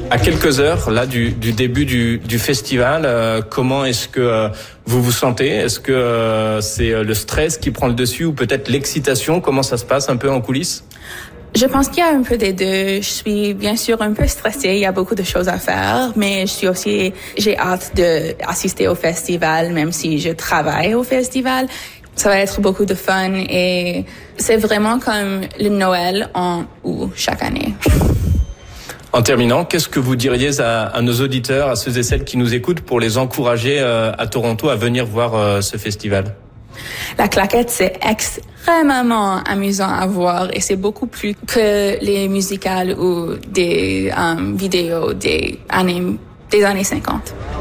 À quelques heures là du début du festival, comment est-ce que vous vous sentez? Est-ce que c'est le stress qui prend le dessus ou peut-être l'excitation? Comment ça se passe un peu en coulisses? Je pense qu'il y a un peu des deux. Je suis bien sûr un peu stressée. Il y a beaucoup de choses à faire, mais j'ai hâte d'assister au festival, même si je travaille au festival. Ça va être beaucoup de fun et c'est vraiment comme le Noël en août chaque année. En terminant, qu'est-ce que vous diriez à nos auditeurs, à ceux et celles qui nous écoutent pour les encourager à Toronto à venir voir ce festival? La claquette, c'est extrêmement amusant à voir et c'est beaucoup plus que les musicales ou des vidéos des années 50.